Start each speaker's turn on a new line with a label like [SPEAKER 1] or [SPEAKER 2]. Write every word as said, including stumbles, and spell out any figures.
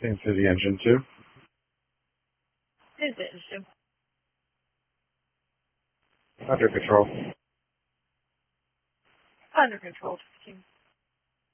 [SPEAKER 1] Into the engine two.
[SPEAKER 2] Is it issue?
[SPEAKER 1] Under control.
[SPEAKER 2] Under control.